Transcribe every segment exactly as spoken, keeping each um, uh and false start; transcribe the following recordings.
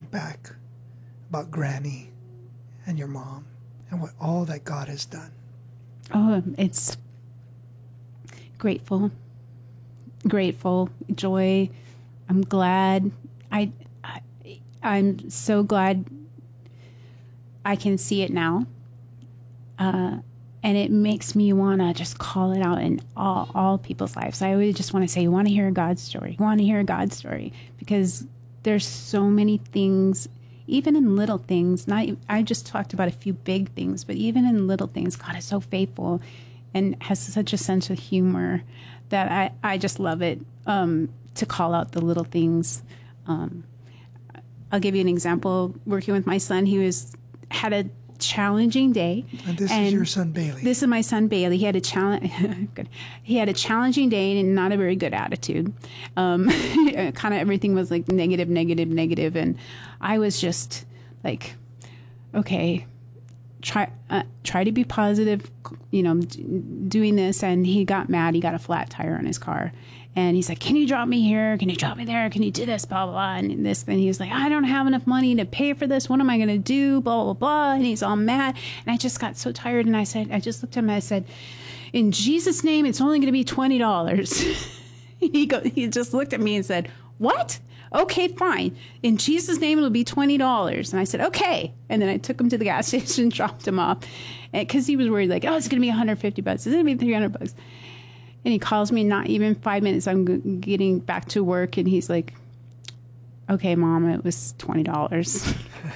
think back about Granny and your mom and what all that God has done? Oh, it's grateful, grateful, joy. I'm glad. I, I I'm so glad I can see it now. Uh, and it makes me want to just call it out in all, all people's lives. I always just want to say, you want to hear God's story. You want to hear God's story, because there's so many things, even in little things. Not, I just talked about a few big things, but even in little things, God is so faithful and has such a sense of humor that I, I just love it, um, to call out the little things. Um, I'll give you an example. Working with my son, he was had a challenging day. And this and is your son, Bailey. This is my son, Bailey. He had a challenge. Good. He had a challenging day and not a very good attitude. Um, kind of everything was like negative, negative, negative, and I was just like, okay, try uh, try to be positive. You know, d- doing this, and he got mad. He got a flat tire on his car. And he's like, can you drop me here? Can you drop me there? Can you do this? Blah, blah, blah. And this, then he was like, I don't have enough money to pay for this. What am I going to do? Blah, blah, blah. And he's all mad. And I just got so tired. And I said, I just looked at him and I said, in Jesus' name, it's only going to be twenty dollars. he go, he just looked at me and said, what? Okay, fine. In Jesus' name, it'll be twenty dollars. And I said, okay. And then I took him to the gas station and dropped him off. Because he was worried, like, oh, it's going to be one hundred fifty bucks. It's going to be three hundred bucks. And he calls me, not even five minutes, I'm g- getting back to work, and he's like, okay, Mom, it was twenty dollars.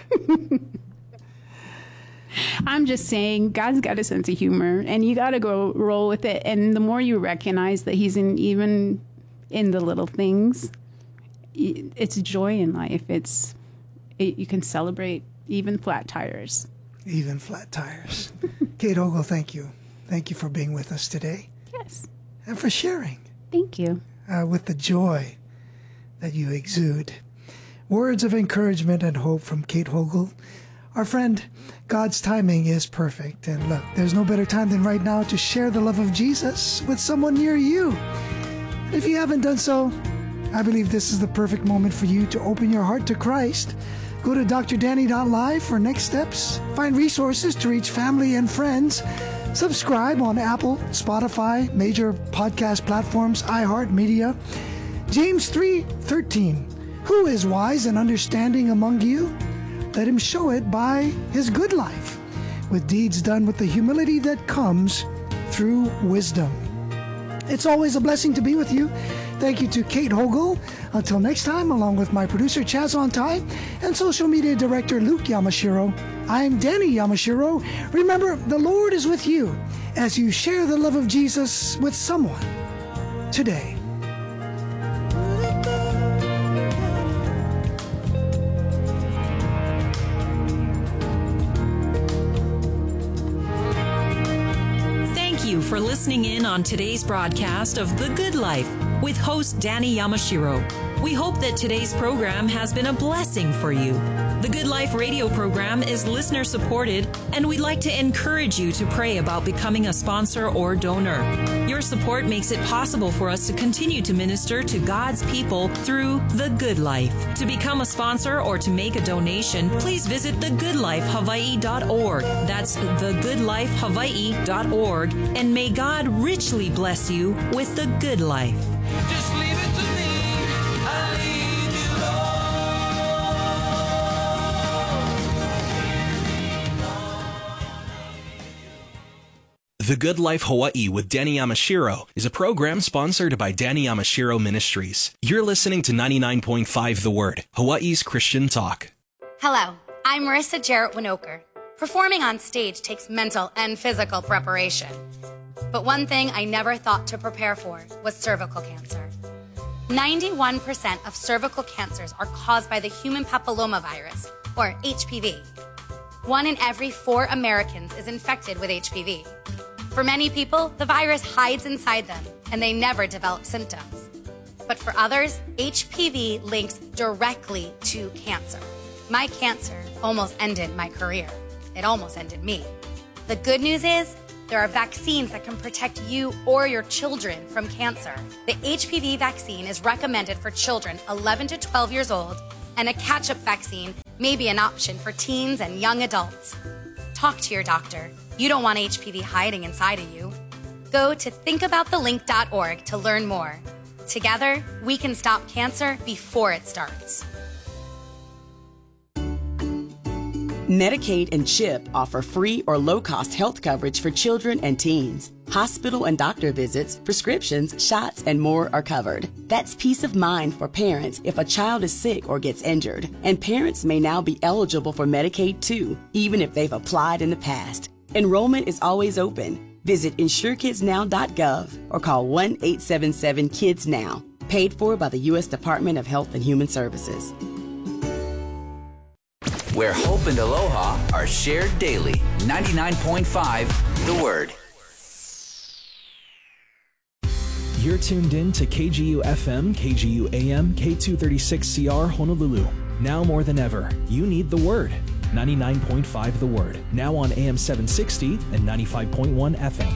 I'm just saying, God's got a sense of humor, and you got to go roll with it. And the more you recognize that he's in, even in the little things, it's joy in life. It's it, you can celebrate even flat tires. Even flat tires. Kate Ogle, thank you. Thank you for being with us today. Yes. And for sharing. Thank you. Uh, with the joy that you exude. Words of encouragement and hope from Kate Ogle. Our friend, God's timing is perfect. And look, there's no better time than right now to share the love of Jesus with someone near you. And if you haven't done so, I believe this is the perfect moment for you to open your heart to Christ. Go to d r danny dot live for next steps. Find resources to reach family and friends. Subscribe on Apple, Spotify, major podcast platforms, iHeartMedia. James three thirteen. Who is wise and understanding among you? Let him show it by his good life, with deeds done with the humility that comes through wisdom. It's always a blessing to be with you. Thank you to Kate Ogle. Until next time, along with my producer Chaz Ontai and social media director Luke Yamashiro, I'm Danny Yamashiro. Remember, the Lord is with you as you share the love of Jesus with someone today. Thank you for listening in on today's broadcast of The Good Life with host Danny Yamashiro. We hope that today's program has been a blessing for you. The Good Life radio program is listener supported, and we'd like to encourage you to pray about becoming a sponsor or donor. Your support makes it possible for us to continue to minister to God's people through The Good Life. To become a sponsor or to make a donation, please visit the good life hawaii dot org. That's the good life hawaii dot org, and may God richly bless you with the good life. Just leave it to me. I leave you alone. The Good Life Hawaii with Danny Yamashiro is a program sponsored by Danny Yamashiro Ministries. You're listening to ninety-nine point five The Word, Hawaii's Christian talk. Hello, I'm Marissa Jarrett Winoker. Performing on stage takes mental and physical preparation. But one thing I never thought to prepare for was cervical cancer. ninety-one percent of cervical cancers are caused by the human papillomavirus, or H P V. One in every four Americans is infected with H P V. For many people, the virus hides inside them, and they never develop symptoms. But for others, H P V links directly to cancer. My cancer almost ended my career. It almost ended me. The good news is, there are vaccines that can protect you or your children from cancer. The H P V vaccine is recommended for children eleven to twelve years old and a catch-up vaccine may be an option for teens and young adults. Talk to your doctor. You don't want H P V hiding inside of you. Go to think about the link dot org to learn more. Together, we can stop cancer before it starts. Medicaid and CHIP offer free or low-cost health coverage for children and teens. Hospital and doctor visits, prescriptions, shots, and more are covered. That's peace of mind for parents if a child is sick or gets injured. And parents may now be eligible for Medicaid too, even if they've applied in the past. Enrollment is always open. Visit insure kids now dot gov or call one eight seven seven kids now. Paid for by the U S Department of Health and Human Services. Where hope and aloha are shared daily. ninety-nine point five The Word. You're tuned in to K G U F M, K G U A M, K two thirty-six C R Honolulu. Now more than ever, you need the Word. ninety-nine point five The Word. Now on A M seven sixty and ninety-five point one F M.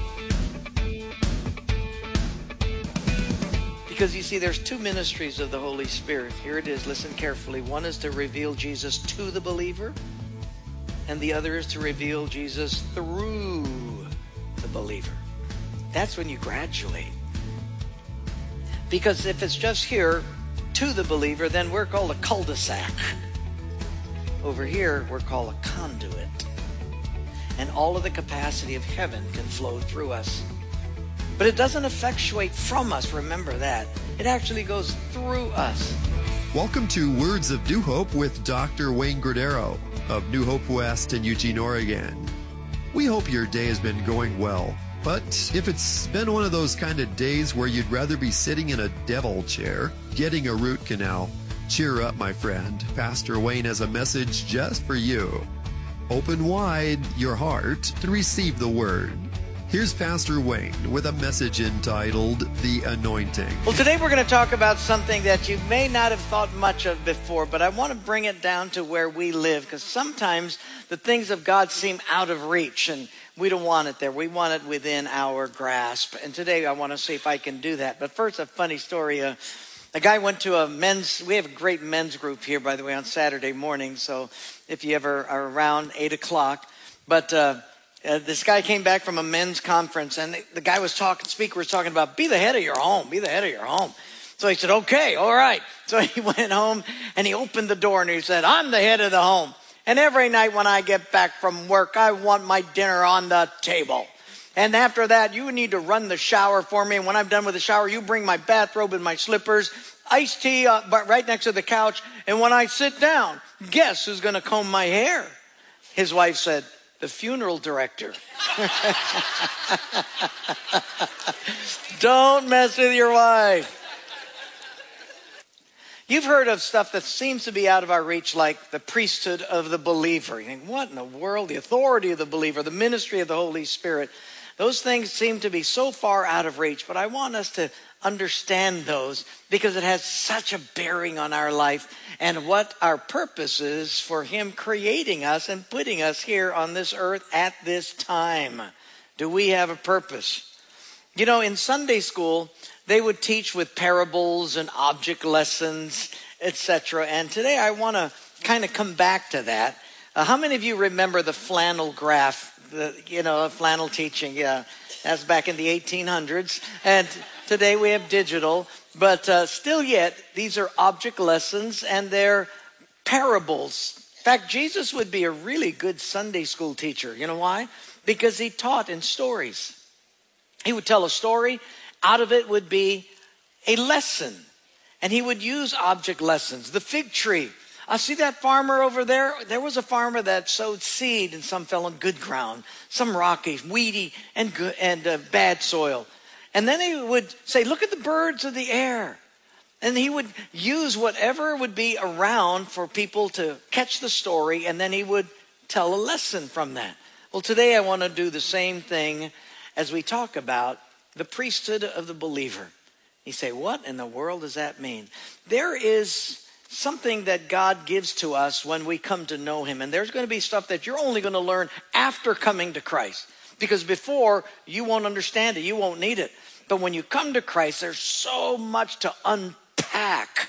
Because you see, there's two ministries of the Holy Spirit. Here it is. Listen carefully. One is to reveal Jesus to the believer, and the other is to reveal Jesus through the believer. That's when you graduate. Because if it's just here to the believer, then we're called a cul-de-sac. Over here, we're called a conduit. And all of the capacity of heaven can flow through us. But it doesn't effectuate from us, remember that. It actually goes through us. Welcome to Words of New Hope with Doctor Wayne Gradero of New Hope West in Eugene, Oregon. We hope your day has been going well. But if it's been one of those kind of days where you'd rather be sitting in a devil chair, getting a root canal, cheer up, my friend. Pastor Wayne has a message just for you. Open wide your heart to receive the Word. Here's Pastor Wayne with a message entitled The Anointing. Well, today we're going to talk about something that you may not have thought much of before, but I want to bring it down to where we live, because sometimes the things of God seem out of reach, and we don't want it there. We want it within our grasp. And today I want to see if I can do that. But first, a funny story. Uh, a guy went to a men's, we have a great men's group here, by the way, on Saturday morning. So if you ever are around eight o'clock. But uh, uh, this guy came back from a men's conference, and the, the guy was talking, speaker was talking about, be the head of your home, be the head of your home. So he said, okay, all right. So he went home and he opened the door and he said, I'm the head of the home. And every night when I get back from work, I want my dinner on the table. And after that, you need to run the shower for me. And when I'm done with the shower, you bring my bathrobe and my slippers, iced tea uh, right next to the couch. And when I sit down, guess who's going to comb my hair? His wife said, the funeral director. Don't mess with your wife. You've heard of stuff that seems to be out of our reach, like the priesthood of the believer. You think, what in the world? The authority of the believer, the ministry of the Holy Spirit. Those things seem to be so far out of reach, but I want us to understand those because it has such a bearing on our life and what our purpose is for Him creating us and putting us here on this earth at this time. Do we have a purpose? You know, in Sunday school, they would teach with parables and object lessons, et cetera. And today I want to kind of come back to that. Uh, how many of you remember the flannel graph? The, you know, flannel teaching. Yeah, that's back in the eighteen hundreds. And today we have digital. But uh, still yet, these are object lessons and they're parables. In fact, Jesus would be a really good Sunday school teacher. You know why? Because he taught in stories. He would tell a story. Out of it would be a lesson. And he would use object lessons. The fig tree. I see that farmer over there. There was a farmer that sowed seed and some fell on good ground. Some rocky, weedy, and good, and uh, bad soil. And then he would say, look at the birds of the air. And he would use whatever would be around for people to catch the story. And then he would tell a lesson from that. Well, today I want to do the same thing as we talk about the priesthood of the believer. You say, what in the world does that mean? There is something that God gives to us when we come to know Him. And there's going to be stuff that you're only going to learn after coming to Christ. Because before, you won't understand it. You won't need it. But when you come to Christ, there's so much to unpack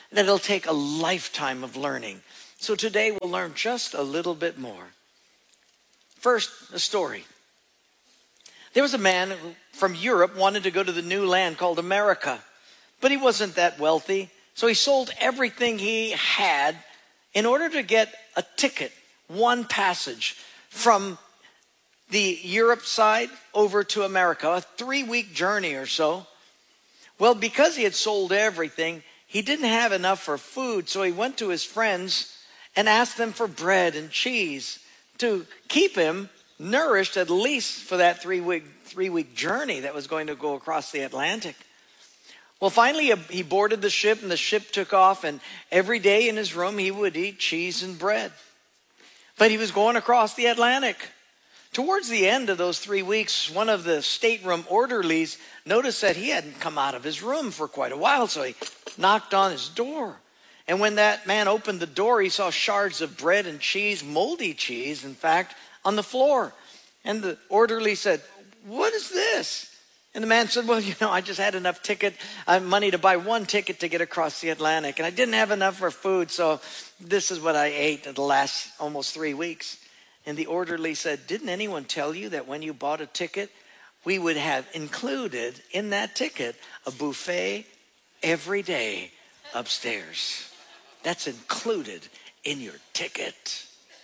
that it'll take a lifetime of learning. So today we'll learn just a little bit more. First, a story. There was a man from Europe wanted to go to the new land called America, but he wasn't that wealthy. So he sold everything he had in order to get a ticket, one passage from the Europe side over to America, a three-week journey or so. Well, because he had sold everything, he didn't have enough for food, so he went to his friends and asked them for bread and cheese to keep him nourished at least for that three-week three-week journey that was going to go across the Atlantic. Well, finally, he boarded the ship, and the ship took off, and every day in his room, he would eat cheese and bread. But he was going across the Atlantic. Towards the end of those three weeks, one of the stateroom orderlies noticed that he hadn't come out of his room for quite a while, so he knocked on his door. And when that man opened the door, he saw shards of bread and cheese, moldy cheese, in fact, on the floor. And the orderly said, "What is this?" And the man said, "Well, you know, I just had enough ticket, uh, money to buy one ticket to get across the Atlantic, and I didn't have enough for food, so this is what I ate in the last almost three weeks. And the orderly said, "Didn't anyone tell you that when you bought a ticket, we would have included in that ticket a buffet every day upstairs? That's included in your ticket."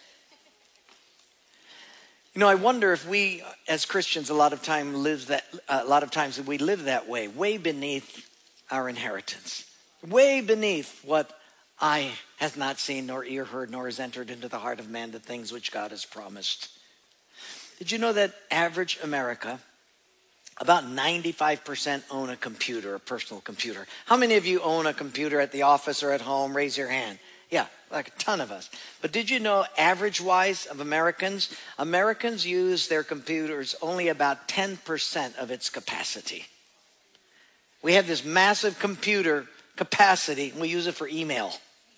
You know, I wonder if we, as Christians, a lot of time live that. Uh, a lot of times we live that way, way beneath our inheritance, way beneath what eye has not seen, nor ear heard, nor has entered into the heart of man the things which God has promised. Did you know that average America, about ninety-five percent own a computer, a personal computer? How many of you own a computer at the office or at home? Raise your hand. Yeah, like a ton of us. But did you know, average-wise of Americans, Americans use their computers only about ten percent of its capacity. We have this massive computer capacity, and we use it for email.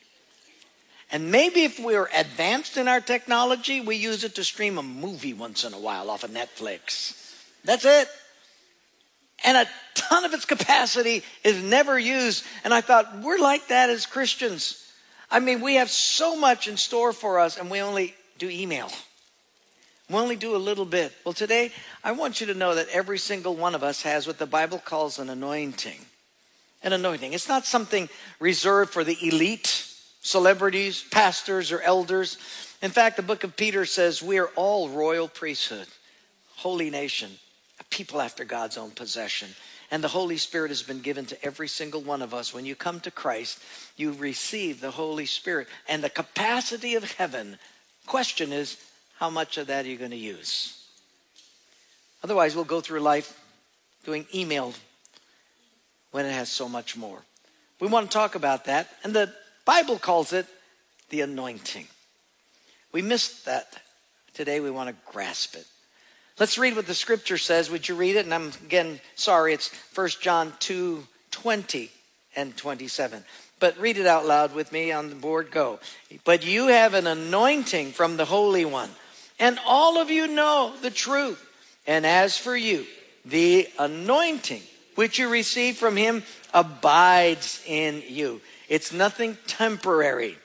And maybe if we were advanced in our technology, we use it to stream a movie once in a while off of Netflix. That's it. And a ton of its capacity is never used. And I thought, we're like that as Christians. I mean, we have so much in store for us, and we only do email. We only do a little bit. Well, today, I want you to know that every single one of us has what the Bible calls an anointing. An anointing. It's not something reserved for the elite, celebrities, pastors, or elders. In fact, the book of Peter says we are all royal priesthood, holy nation, a people after God's own possession. And the Holy Spirit has been given to every single one of us. When you come to Christ, you receive the Holy Spirit and the capacity of heaven. Question is, how much of that are you going to use? Otherwise, we'll go through life doing email when it has so much more. We want to talk about that. And the Bible calls it the anointing. We missed that. Today we want to grasp it. Let's read what the scripture says. Would you read it? And I'm, again, sorry, it's First John two, twenty and twenty-seven. But read it out loud with me on the board. Go. "But you have an anointing from the Holy One, and all of you know the truth. And as for you, the anointing which you receive from him abides in you." It's nothing temporary.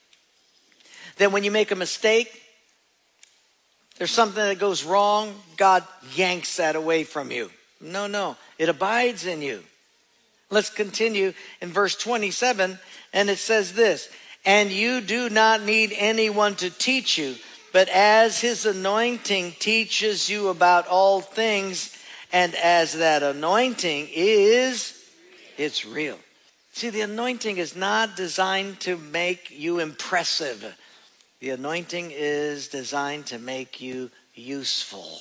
Then when you make a mistake, there's something that goes wrong, God yanks that away from you. No, no. It abides in you. Let's continue in verse twenty-seven, and it says this, "And you do not need anyone to teach you, but as his anointing teaches you about all things, and as that anointing is, it's real." See, the anointing is not designed to make you impressive. The anointing is designed to make you useful.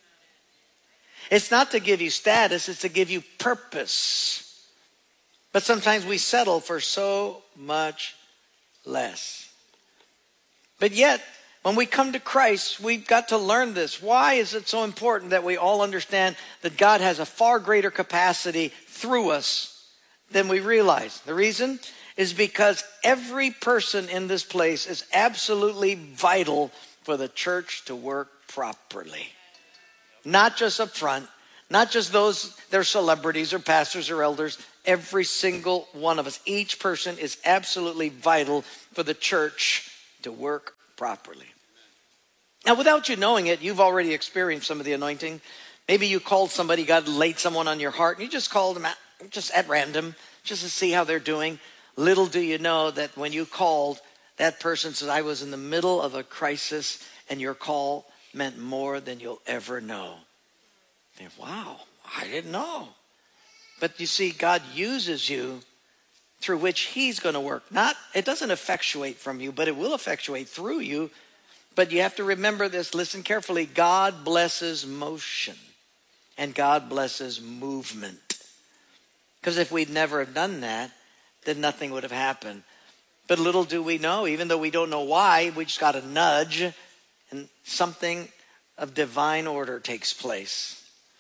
It's not to give you status, it's to give you purpose. But sometimes we settle for so much less. But yet, when we come to Christ, we've got to learn this. Why is it so important that we all understand that God has a far greater capacity through us than we realize? The reason is because every person in this place is absolutely vital for the church to work properly. Not just up front, Not just those, they're celebrities or pastors or elders. Every single one of us, each person is absolutely vital for the church to work properly. Now, without you knowing it, you've already experienced some of the anointing. Maybe you called somebody, God laid someone on your heart, and you just called them at, just at random, just to see how they're doing. Little do you know that when you called, that person says, I was in the middle of a crisis, and your call meant more than you'll ever know. And, wow, I didn't know. But you see, God uses you through which he's going to work. Not, it doesn't effectuate from you, but it will effectuate through you. But you have to remember this, listen carefully. God blesses motion and God blesses movement. Because if we'd never have done that, then nothing would have happened. But little do we know, even though we don't know why, we just got a nudge and something of divine order takes place.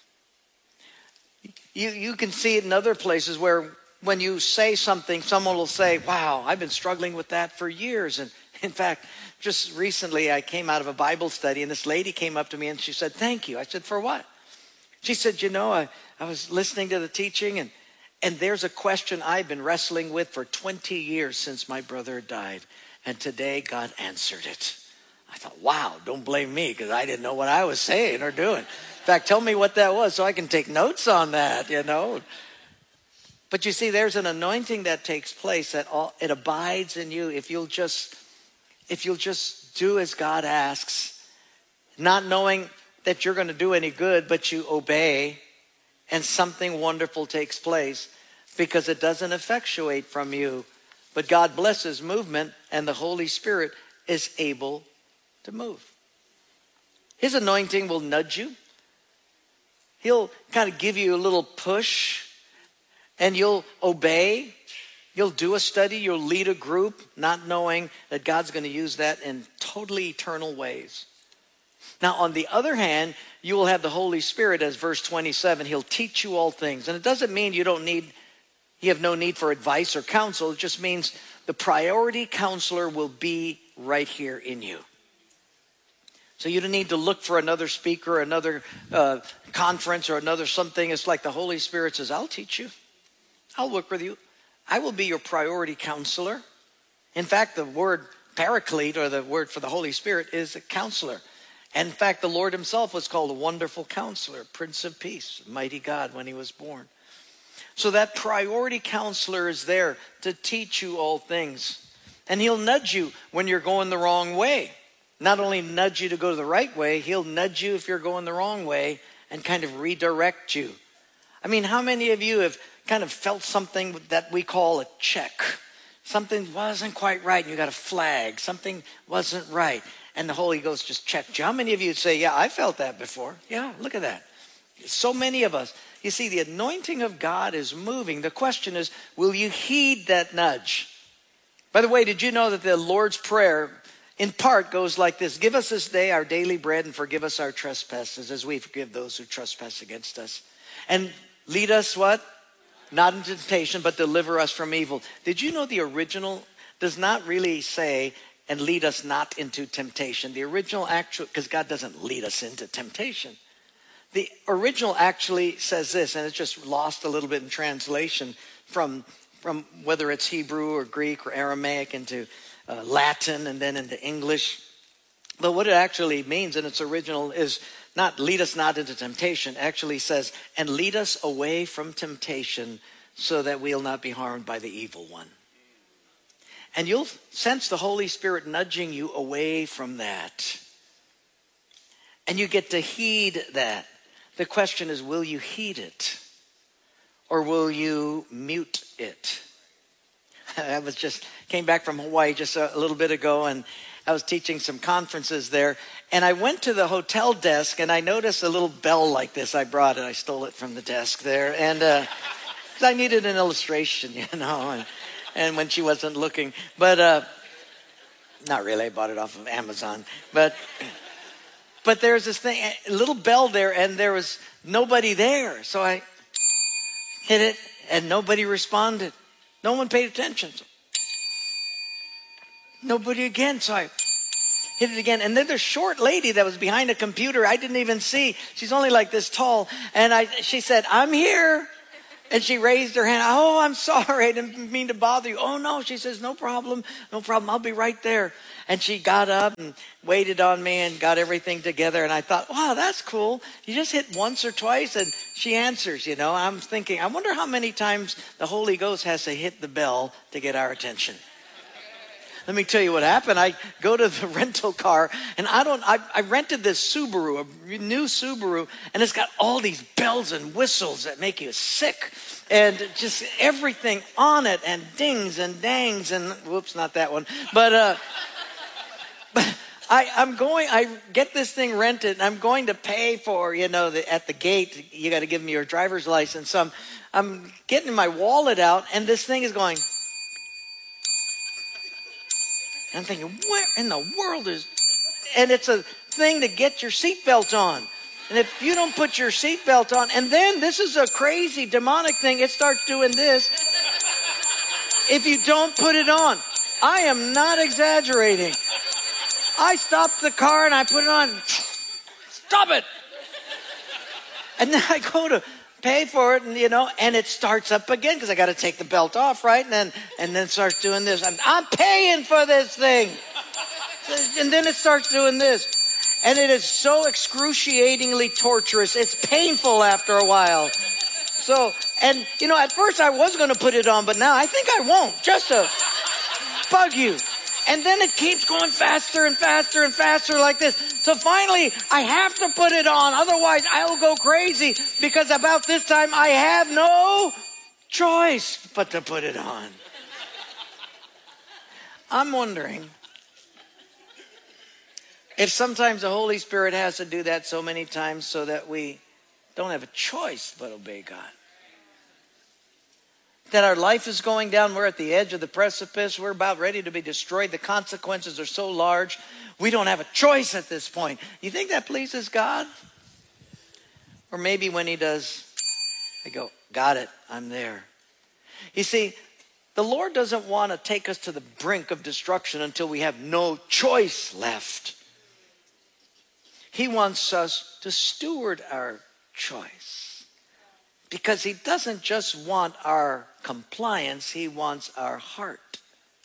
You, you can see it in other places where when you say something, someone will say, wow, I've been struggling with that for years. And in fact, just recently I came out of a Bible study and this lady came up to me and she said, thank you. I said, for what? She said, you know, I, I was listening to the teaching and, and there's a question I've been wrestling with for twenty years since my brother died. And today God answered it. I thought, wow, don't blame me because I didn't know what I was saying or doing. In fact, tell me what that was so I can take notes on that, you know. But you see, there's an anointing that takes place that all, it abides in you if you'll just if you'll just do as God asks, not knowing that you're going to do any good, but you obey, and something wonderful takes place because it doesn't effectuate from you, but God blesses movement, and the Holy Spirit is able to move. His anointing will nudge you. He'll kind of give you a little push and you'll obey. You'll do a study. You'll lead a group, not knowing that God's going to use that in totally eternal ways. Now, on the other hand, you will have the Holy Spirit, as verse twenty-seven. He'll teach you all things. And it doesn't mean you don't need, you have no need for advice or counsel. It just means the priority counselor will be right here in you. So you don't need to look for another speaker, another uh, conference, or another something. It's like the Holy Spirit says, I'll teach you. I'll work with you. I will be your priority counselor. In fact, the word paraclete, or the word for the Holy Spirit, is a counselor. And in fact, the Lord himself was called a wonderful counselor, Prince of Peace, mighty God when he was born. So that priority counselor is there to teach you all things. And he'll nudge you when you're going the wrong way. Not only nudge you to go the right way, he'll nudge you if you're going the wrong way and kind of redirect you. I mean, how many of you have kind of felt something that we call a check? Something wasn't quite right and you got a flag. Something wasn't right. And the Holy Ghost just checked you. How many of you say, yeah, I felt that before? Yeah, look at that. So many of us. You see, the anointing of God is moving. The question is, will you heed that nudge? By the way, did you know that the Lord's Prayer in part goes like this? Give us this day our daily bread and forgive us our trespasses as we forgive those who trespass against us. And lead us what? Not into temptation, but deliver us from evil. Did you know the original does not really say, and lead us not into temptation? The original actual, because God doesn't lead us into temptation. The original actually says this, and it's just lost a little bit in translation from, from whether it's Hebrew or Greek or Aramaic into uh, Latin and then into English. But what it actually means in its original is not lead us not into temptation. It actually says, and lead us away from temptation so that we'll not be harmed by the evil one. And you'll sense the Holy Spirit nudging you away from that. And you get to heed that. The question is, will you heed it? Or will you mute it? I was just, came back from Hawaii just a, a little bit ago, and I was teaching some conferences there. And I went to the hotel desk, and I noticed a little bell like this. I brought it. I stole it from the desk there. And uh, I needed an illustration, you know. And, and when she wasn't looking. But uh, not really. I bought it off of Amazon. But... But there's this thing, a little bell there, and there was nobody there. So I hit it, and nobody responded. No one paid attention. Nobody again. So I hit it again. And then the short lady that was behind a computer, I didn't even see. She's only like this tall. And I, she said, I'm here. And she raised her hand. Oh, I'm sorry. I didn't mean to bother you. Oh, no. She says, no problem. No problem. I'll be right there. And she got up and waited on me and got everything together. And I thought, wow, that's cool. You just hit once or twice and she answers, you know. I'm thinking, I wonder how many times the Holy Ghost has to hit the bell to get our attention. Let me tell you what happened. I go to the rental car, and I don't. I, I rented this Subaru, a new Subaru, and it's got all these bells and whistles that make you sick, and just everything on it, and dings and dangs, and whoops, not that one. But uh, but I, I'm going. I get this thing rented, and I'm going to pay for. You know, the, at the gate, you got to give me your driver's license. So I'm, I'm getting my wallet out, and this thing is going. I'm thinking, where in the world is... And it's a thing to get your seatbelt on. And if you don't put your seatbelt on... And then, this is a crazy demonic thing. It starts doing this. If you don't put it on. I am not exaggerating. I stopped the car and I put it on. Stop it! And then I go to pay for it, and you know, and it starts up again because I got to take the belt off, right? And then and then starts doing this. I'm, I'm paying for this thing, and then it starts doing this, and it is so excruciatingly torturous. It's painful after a while. So, and you know, at first I was going to put it on, but now I think I won't, just to bug you. And then it keeps going faster and faster and faster like this. So finally, I have to put it on. Otherwise, I'll go crazy because about this time, I have no choice but to put it on. I'm wondering if sometimes the Holy Spirit has to do that so many times so that we don't have a choice but obey God. That our life is going down. We're at the edge of the precipice. We're about ready to be destroyed. The consequences are so large. We don't have a choice at this point. You think that pleases God? Or maybe when he does, I go, got it, I'm there. You see, the Lord doesn't want to take us to the brink of destruction until we have no choice left. He wants us to steward our choice. Because he doesn't just want our compliance, he wants our heart.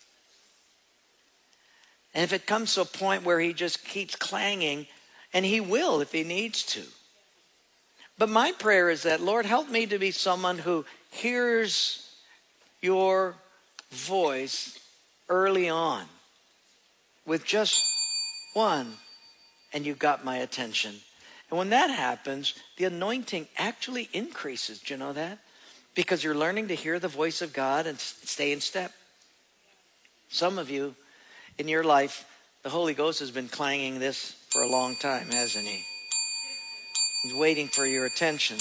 And if it comes to a point where he just keeps clanging, and he will if he needs to. But my prayer is that, Lord, help me to be someone who hears your voice early on with just one, and you got my attention. And when that happens, the anointing actually increases. Do you know that? Because you're learning to hear the voice of God and stay in step. Some of you, in your life, the Holy Ghost has been clanging this for a long time, hasn't he? He's waiting for your attention.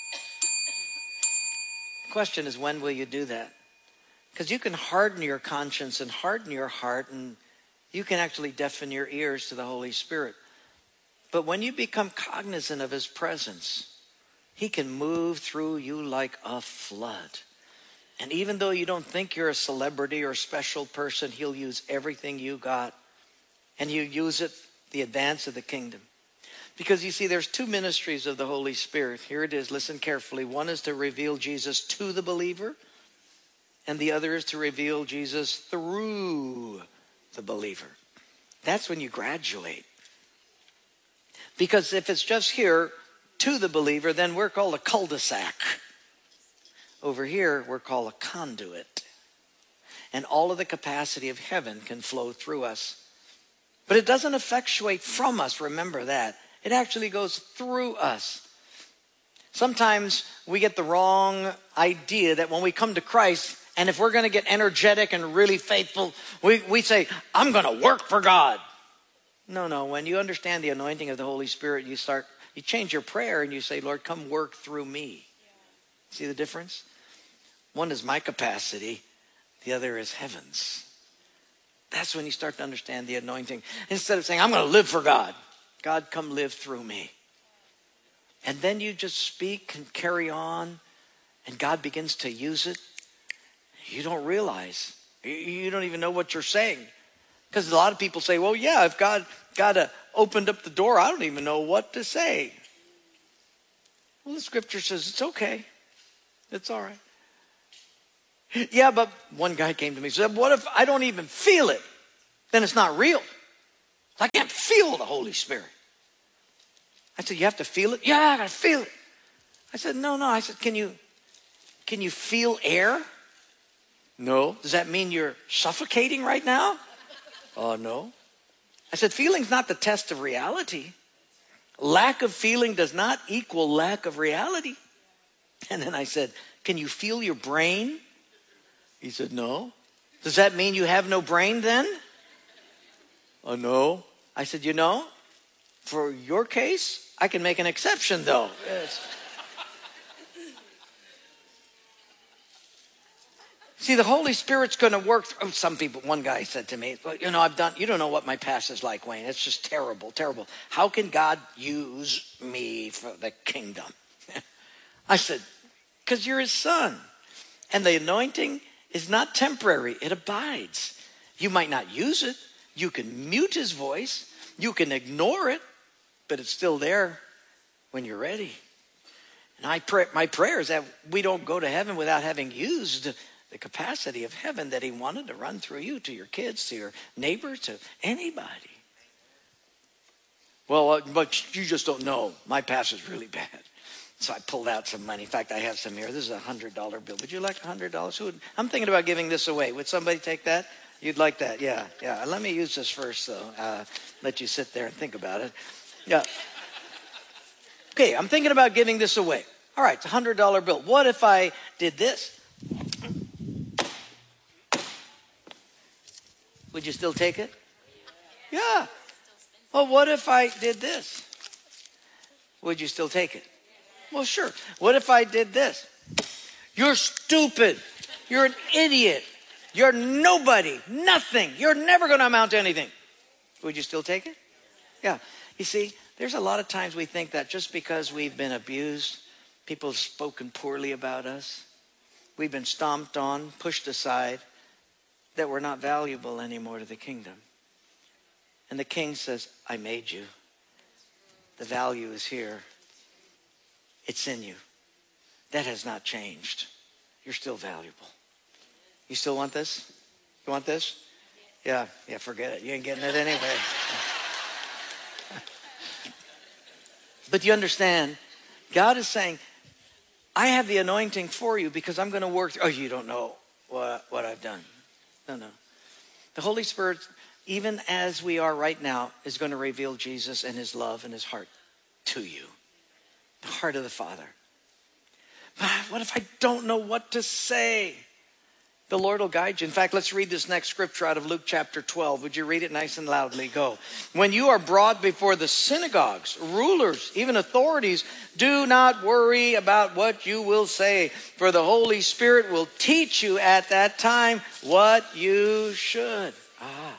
The question is, when will you do that? Because you can harden your conscience and harden your heart, and you can actually deafen your ears to the Holy Spirit. But when you become cognizant of his presence, he can move through you like a flood. And even though you don't think you're a celebrity or a special person, he'll use everything you got. And he'll use it the advance of the kingdom. Because you see, there's two ministries of the Holy Spirit. Here it is. Listen carefully. One is to reveal Jesus to the believer. And the other is to reveal Jesus through the believer. That's when you graduate. Because if it's just here to the believer, then we're called a cul-de-sac. Over here, we're called a conduit. And all of the capacity of heaven can flow through us. But it doesn't effectuate from us, remember that. It actually goes through us. Sometimes we get the wrong idea that when we come to Christ, and if we're going to get energetic and really faithful, we, we say, I'm going to work for God. No, no. When you understand the anointing of the Holy Spirit, you start, you change your prayer and you say, Lord, come work through me. Yeah. See the difference? One is my capacity. The other is heaven's. That's when you start to understand the anointing. Instead of saying, I'm going to live for God. God, come live through me. And then you just speak and carry on, and God begins to use it. You don't realize. You don't even know what you're saying. Because a lot of people say, well, yeah, if God, God uh, opened up the door, I don't even know what to say. Well, the scripture says it's okay. It's all right. Yeah, but one guy came to me and said, what if I don't even feel it? Then it's not real. I can't feel the Holy Spirit. I said, you have to feel it? Yeah, I got to feel it. I said, no, no. I said, can you, can you feel air? No. Does that mean you're suffocating right now? Oh, uh, no. I said, feeling's not the test of reality. Lack of feeling does not equal lack of reality. And then I said, can you feel your brain? He said, no. Does that mean you have no brain then? Oh, no. I said, you know, for your case, I can make an exception though. Yes. See, the Holy Spirit's going to work through. Some people, one guy said to me, well, you know, I've done, you don't know what my past is like, Wayne. It's just terrible, terrible. How can God use me for the kingdom? I said, because you're his son. And the anointing is not temporary. It abides. You might not use it. You can mute his voice. You can ignore it, but it's still there when you're ready. And I pray, my prayer is that we don't go to heaven without having used the capacity of heaven that he wanted to run through you, to your kids, to your neighbors, to anybody. Well, uh, but you just don't know. My past is really bad. So I pulled out some money. In fact, I have some here. This is a one hundred dollar bill. Would you like one hundred dollars? Who would, I'm thinking about giving this away. Would somebody take that? You'd like that? Yeah, yeah. Let me use this first, though. Uh, let you sit there and think about it. Yeah. Okay, I'm thinking about giving this away. All right, it's a one hundred dollar bill. What if I did this? Would you still take it? Yeah. Well, what if I did this? Would you still take it? Well, sure. What if I did this? You're stupid. You're an idiot. You're nobody. Nothing. You're never going to amount to anything. Would you still take it? Yeah. You see, there's a lot of times we think that just because we've been abused, people have spoken poorly about us, we've been stomped on, pushed aside, that we're not valuable anymore to the kingdom. And the king says, I made you. The value is here. It's in you. That has not changed. You're still valuable. You still want this? You want this? Yeah, yeah, forget it. You ain't getting it anyway. But you understand, God is saying, I have the anointing for you because I'm going to work through. Oh, you don't know what, what I've done. No, no. The Holy Spirit, even as we are right now, is going to reveal Jesus and his love and his heart to you. The heart of the Father. But what if I don't know what to say? The Lord will guide you. In fact, let's read this next scripture out of Luke chapter twelve. Would you read it nice and loudly? Go. When you are brought before the synagogues, rulers, even authorities, do not worry about what you will say, for the Holy Spirit will teach you at that time what you should. Ah.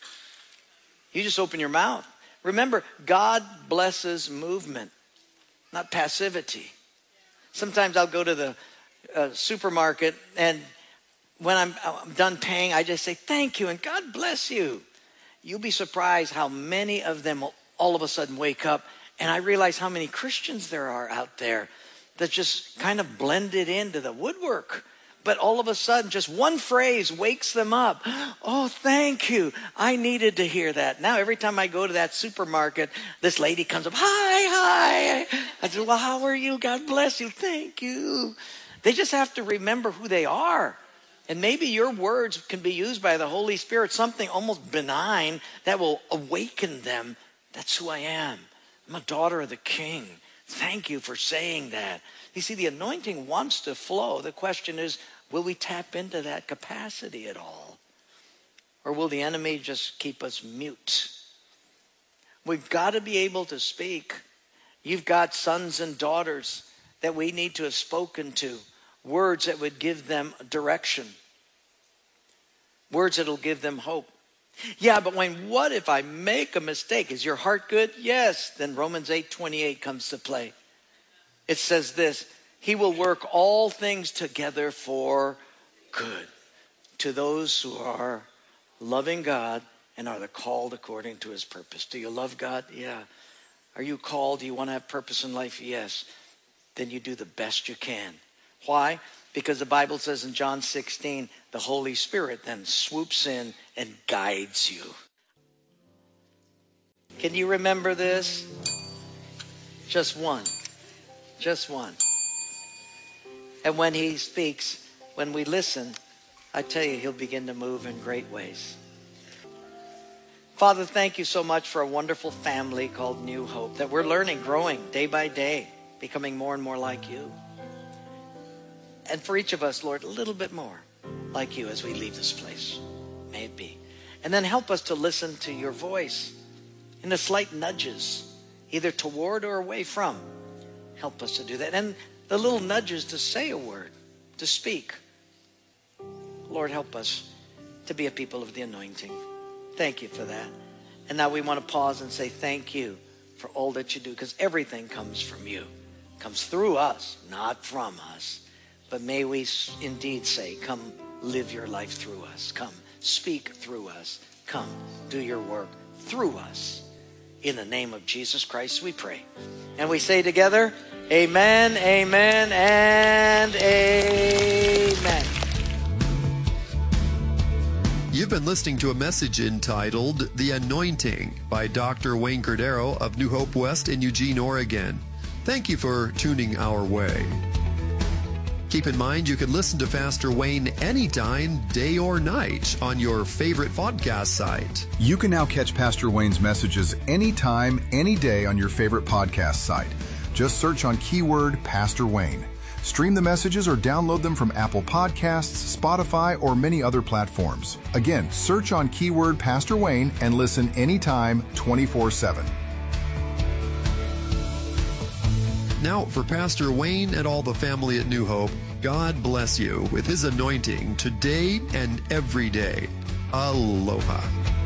You just open your mouth. Remember, God blesses movement, not passivity. Sometimes I'll go to the uh, supermarket, and when I'm, I'm done paying, I just say, thank you, and God bless you. You'll be surprised how many of them will all of a sudden wake up, and I realize how many Christians there are out there that just kind of blended into the woodwork. But all of a sudden, just one phrase wakes them up. Oh, thank you. I needed to hear that. Now, every time I go to that supermarket, this lady comes up, hi, hi. I said, well, how are you? God bless you. Thank you. They just have to remember who they are. And maybe your words can be used by the Holy Spirit, something almost benign that will awaken them. That's who I am. I'm a daughter of the King. Thank you for saying that. You see, the anointing wants to flow. The question is, will we tap into that capacity at all? Or will the enemy just keep us mute? We've got to be able to speak. You've got sons and daughters that we need to have spoken to. Words that would give them direction. Words that will give them hope. Yeah, but Wayne, what if I make a mistake? Is your heart good? Yes. Then Romans eight twenty-eight comes to play. It says this, he will work all things together for good to those who are loving God and are the called according to his purpose. Do you love God? Yeah. Are you called? Do you want to have purpose in life? Yes. Then you do the best you can. Why? Because the Bible says in John sixteen, the Holy Spirit then swoops in and guides you. Can you remember this? Just one. Just one. And when he speaks, when we listen, I tell you, he'll begin to move in great ways. Father, thank you so much for a wonderful family called New Hope, that we're learning, growing day by day, becoming more and more like you. And for each of us, Lord, a little bit more like you as we leave this place. May it be. And then help us to listen to your voice in the slight nudges, either toward or away from. Help us to do that. And the little nudges to say a word, to speak. Lord, help us to be a people of the anointing. Thank you for that. And now we want to pause and say thank you for all that you do, because everything comes from you. It comes through us, not from us. But may we indeed say, come live your life through us. Come speak through us. Come do your work through us. In the name of Jesus Christ we pray. And we say together, amen, amen, and amen. You've been listening to a message entitled The Anointing by Doctor Wayne Cordero of New Hope West in Eugene, Oregon. Thank you for tuning our way. Keep in mind you can listen to Pastor Wayne anytime, day or night, on your favorite podcast site. You can now catch Pastor Wayne's messages anytime, any day on your favorite podcast site. Just search on keyword Pastor Wayne. Stream the messages or download them from Apple Podcasts, Spotify, or many other platforms. Again, search on keyword Pastor Wayne and listen anytime, twenty-four seven. Now, for Pastor Wayne and all the family at New Hope, God bless you with his anointing today and every day. Aloha.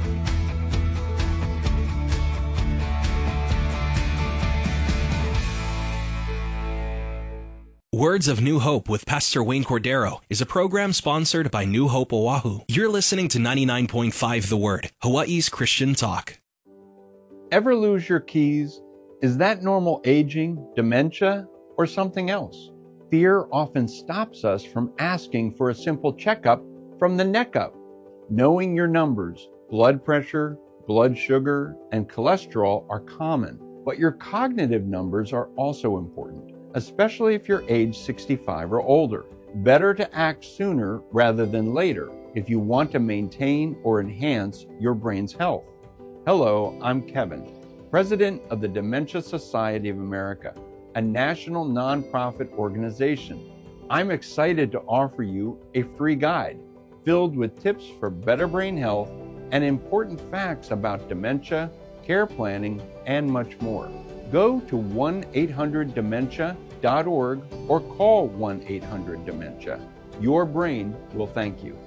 Words of New Hope with Pastor Wayne Cordero is a program sponsored by New Hope Oahu. You're listening to ninety-nine point five The Word, Hawaii's Christian talk. Ever lose your keys? Is that normal aging, dementia, or something else? Fear often stops us from asking for a simple checkup from the neck up. Knowing your numbers, blood pressure, blood sugar, and cholesterol are common, but your cognitive numbers are also important, especially if you're age sixty-five or older. Better to act sooner rather than later if you want to maintain or enhance your brain's health. Hello, I'm Kevin, President of the Dementia Society of America, a national nonprofit organization. I'm excited to offer you a free guide filled with tips for better brain health and important facts about dementia, care planning, and much more. Go to one eight hundred dementia dot org or call one eight hundred dementia. Your brain will thank you.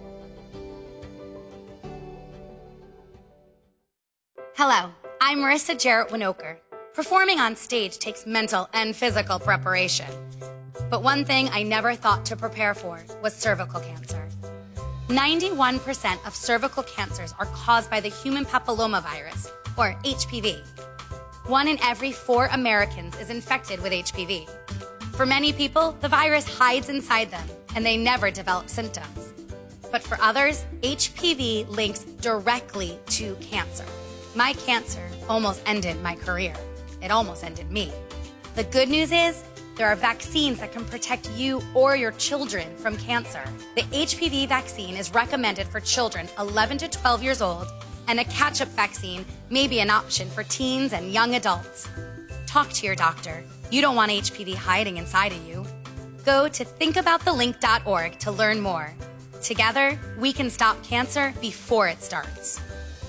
Hello, I'm Marissa Jarrett Winokur. Performing on stage takes mental and physical preparation. But one thing I never thought to prepare for was cervical cancer. ninety-one percent of cervical cancers are caused by the human papillomavirus, or H P V. One in every four Americans is infected with H P V. For many people, the virus hides inside them and they never develop symptoms. But for others, H P V links directly to cancer. My cancer almost ended my career. It almost ended me. The good news is, there are vaccines that can protect you or your children from cancer. The H P V vaccine is recommended for children eleven to twelve years old, and a catch-up vaccine may be an option for teens and young adults. Talk to your doctor. You don't want H P V hiding inside of you. Go to think about the link dot org to learn more. Together, we can stop cancer before it starts.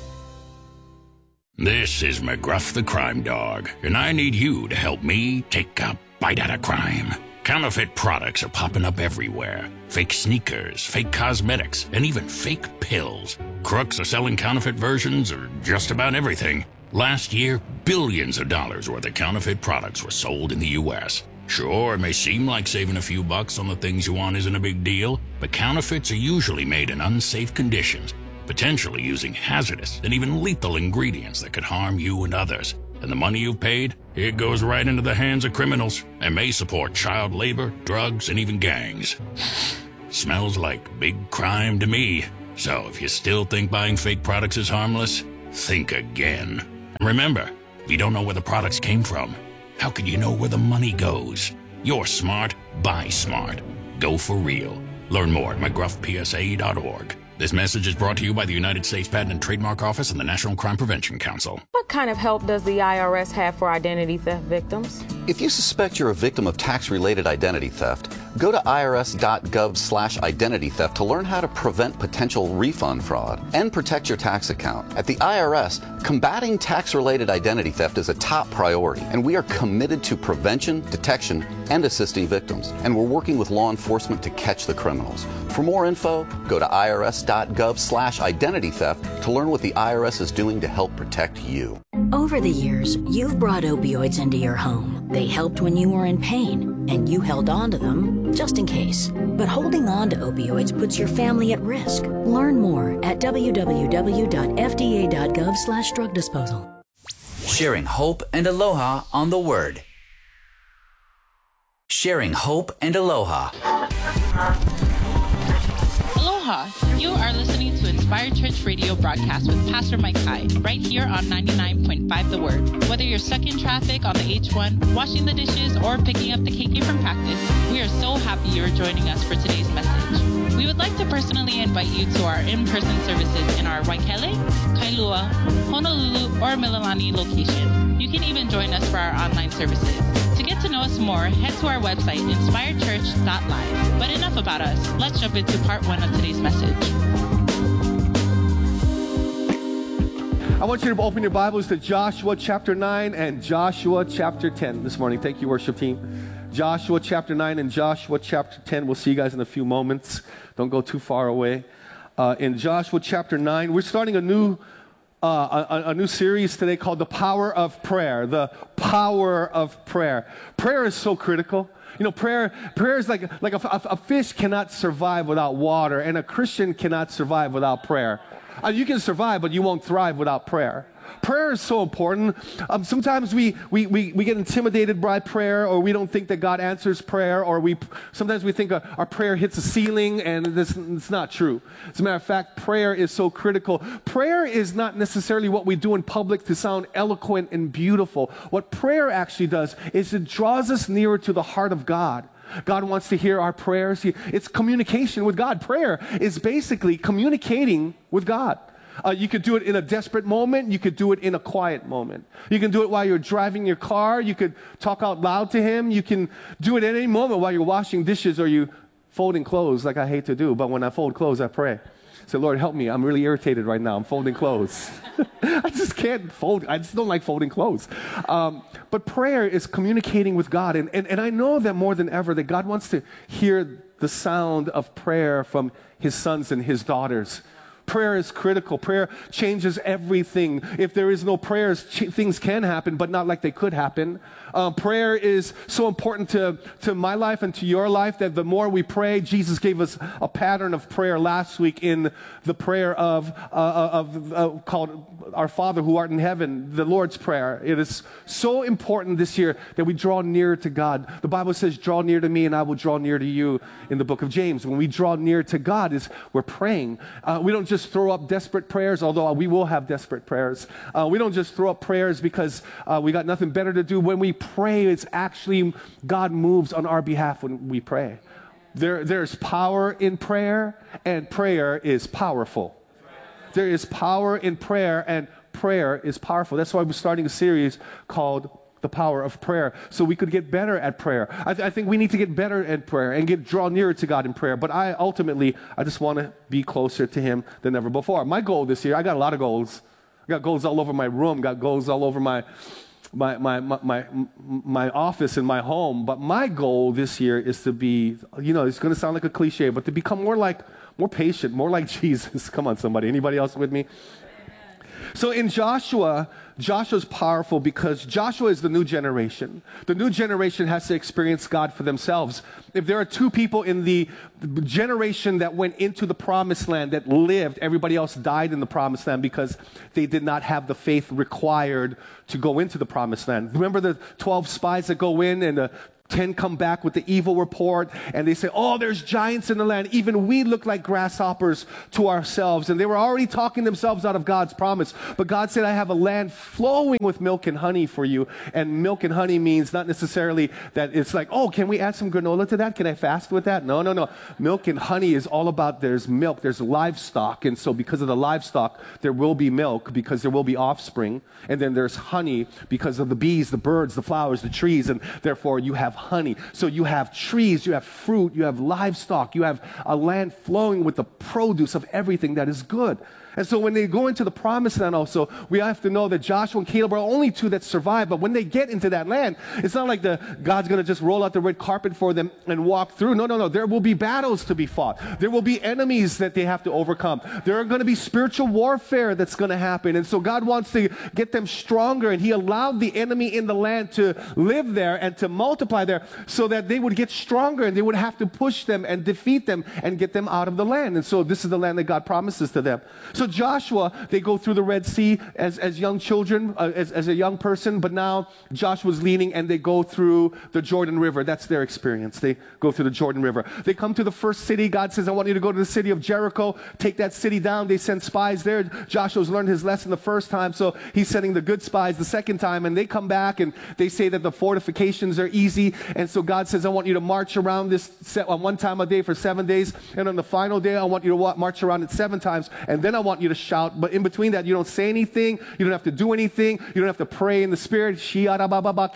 This is McGruff the Crime Dog, and I need you to help me take a bite out of crime. Counterfeit products are popping up everywhere. Fake sneakers, fake cosmetics, and even fake pills. Crooks are selling counterfeit versions of just about everything. Last year, billions of dollars worth of counterfeit products were sold in the U S Sure, it may seem like saving a few bucks on the things you want isn't a big deal, but counterfeits are usually made in unsafe conditions. potentially using hazardous and even lethal ingredients that could harm you and others. And the money you've paid, it goes right into the hands of criminals and may support child labor, drugs, and even gangs. Smells like big crime to me. So if you still think buying fake products is harmless, think again. And remember, if you don't know where the products came from, how could you know where the money goes? You're smart, buy smart. Go for real. Learn more at mcgruff p s a dot org. This message is brought to you by the United States Patent and Trademark Office and the National Crime Prevention Council. What kind of help does the I R S have for identity theft victims? If you suspect you're a victim of tax-related identity theft, go to irs.gov slash identity theft to learn how to prevent potential refund fraud and protect your tax account. At the I R S, combating tax-related identity theft is a top priority, and we are committed to prevention, detection, and assisting victims. And we're working with law enforcement to catch the criminals. For more info, go to irs.gov slash identity theft to learn what the I R S is doing to help protect you. Over the years, you've brought opioids into your home. They helped when you were in pain, and you held on to them just in case. But holding on to opioids puts your family at risk. Learn more at w w w dot f d a dot gov slash drug disposal. Sharing hope and aloha on the Word. Sharing hope and aloha. Aloha! You are listening to Inspired Church Radio broadcast with Pastor Mike Hai, right here on ninety-nine point five The Word. Whether you're stuck in traffic on the H one, washing the dishes, or picking up the K K from practice, we are so happy you're joining us for today's message. We would like to personally invite you to our in-person services in our Waikele, Kailua, Honolulu, or Mililani location. You can even join us for our online services. To get to know us more, head to our website, inspired church dot live. But enough about us. Let's jump into part one of today's message. I want you to open your Bibles to Joshua chapter nine and Joshua chapter ten this morning. Thank you, worship team. Joshua chapter nine and Joshua chapter ten. We'll see you guys in a few moments. Don't go too far away. Uh, in Joshua chapter nine, we're starting a new Uh, a, a new series today called The Power of Prayer. The Power of Prayer. Prayer is so critical. You know, prayer prayer is like, like a, a, a fish cannot survive without water, and a Christian cannot survive without prayer. Uh, you can survive, but you won't thrive without prayer. Prayer is so important. Um, sometimes we, we, we, we get intimidated by prayer, or we don't think that God answers prayer, or we sometimes we think our, our prayer hits a ceiling, and this, it's not true. As a matter of fact, prayer is so critical. Prayer is not necessarily what we do in public to sound eloquent and beautiful. What prayer actually does is it draws us nearer to the heart of God. God wants to hear our prayers. It's communication with God. Prayer is basically communicating with God. Uh, you could do it in a desperate moment. You could do it in a quiet moment. You can do it while you're driving your car. You could talk out loud to Him. You can do it at any moment while you're washing dishes or you folding clothes, like I hate to do. But when I fold clothes, I pray. Say, Lord, help me. I'm really irritated right now. I'm folding clothes. I just can't fold. I just don't like folding clothes. Um, but prayer is communicating with God. And, and, and I know that more than ever that God wants to hear the sound of prayer from His sons and His daughters. Prayer is critical. Prayer changes everything. If there is no prayers, ch- things can happen, but not like they could happen. Uh, prayer is so important to, to my life and to your life that the more we pray, Jesus gave us a pattern of prayer last week in the prayer of, uh, of uh, called Our Father who art in heaven, the Lord's Prayer. It is so important this year that we draw near to God. The Bible says, draw near to me and I will draw near to you in the book of James. When we draw near to God, is we're praying. Uh, we don't just throw up desperate prayers, although we will have desperate prayers. Uh, we don't just throw up prayers because uh, we got nothing better to do. When we pray, it's actually God moves on our behalf when we pray. There, there's power in prayer, and prayer is powerful. There is power in prayer, and prayer is powerful. That's why we're starting a series called The Power of Prayer, so we could get better at prayer. I, th- I think we need to get better at prayer and get draw nearer to God in prayer. But I ultimately, I just want to be closer to Him than ever before. My goal this year, I got a lot of goals. I got goals all over my room, got goals all over my my my my my, my office and my home. But my goal this year is to be, you know, it's going to sound like a cliche, but to become more like, more patient, more like Jesus. Come on, somebody. Anybody else with me? So in Joshua Joshua's powerful because Joshua is the new generation. The new generation has to experience God for themselves. If there are two people in the generation that went into the promised land that lived, everybody else died in the promised land because they did not have the faith required to go into the promised land. Remember the twelve spies that go in and the ten come back with the evil report, and they say, oh, there's giants in the land. Even we look like grasshoppers to ourselves. And they were already talking themselves out of God's promise. But God said, I have a land flowing with milk and honey for you. And milk and honey means not necessarily that it's like, oh, can we add some granola to that? Can I fast with that? No, no, no. Milk and honey is all about there's milk, there's livestock. And so because of the livestock, there will be milk because there will be offspring. And then there's honey because of the bees, the birds, the flowers, the trees. And therefore you have honey. So you have trees, you have fruit, you have livestock, you have a land flowing with the produce of everything that is good. And so when they go into the promised land also, we have to know that Joshua and Caleb are only two that survive. But when they get into that land, it's not like the God's going to just roll out the red carpet for them and walk through. No, no, no. There will be battles to be fought. There will be enemies that they have to overcome. There are going to be spiritual warfare that's going to happen. And so God wants to get them stronger. And he allowed the enemy in the land to live there and to multiply there so that they would get stronger and they would have to push them and defeat them and get them out of the land. And so this is the land that God promises to them. So Joshua, they go through the Red Sea as, as young children, uh, as, as a young person, but now Joshua's leading and they go through the Jordan River. That's their experience. They go through the Jordan River. They come to the first city. God says, I want you to go to the city of Jericho, take that city down. They send spies there. Joshua's learned his lesson the first time, so he's sending the good spies the second time, and they come back and they say that the fortifications are easy, and so God says, I want you to march around this set on one time a day for seven days, and on the final day, I want you to march around it seven times, and then I want you to shout. But in between that, you don't say anything. You don't have to do anything. You don't have to pray in the Spirit. You don't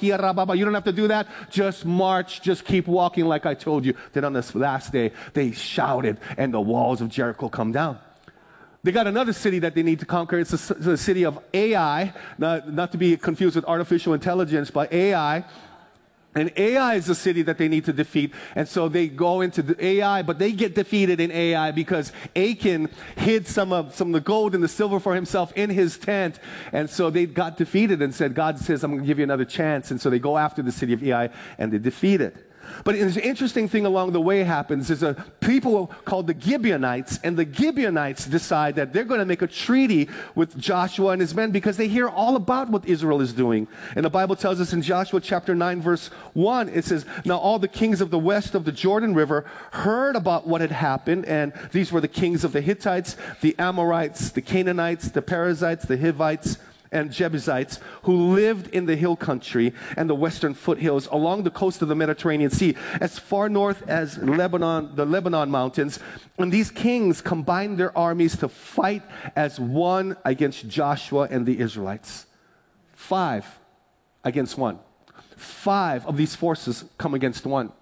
have to do that. Just march. Just keep walking like I told you. Then on this last day, they shouted, and the walls of Jericho come down. They got another city that they need to conquer. It's the, the city of Ai, not, not to be confused with artificial intelligence, but Ai. And Ai is the city that they need to defeat. And so they go into the Ai, but they get defeated in Ai because Achan hid some of, some of the gold and the silver for himself in his tent. And so they got defeated and said, God says, I'm going to give you another chance. And so they go after the city of Ai and they defeat it. But an interesting thing along the way happens is a people called the Gibeonites, and the Gibeonites decide that they're going to make a treaty with Joshua and his men because they hear all about what Israel is doing. And the Bible tells us in Joshua chapter nine verse one, it says, now all the kings of the west of the Jordan River heard about what had happened, and these were the kings of the Hittites, the Amorites, the Canaanites, the Perizzites, the Hivites, and Jebusites who lived in the hill country and the western foothills along the coast of the Mediterranean Sea, as far north as Lebanon, the Lebanon mountains. And these kings combined their armies to fight as one against Joshua and the Israelites. Five against one. Five of these forces come against one.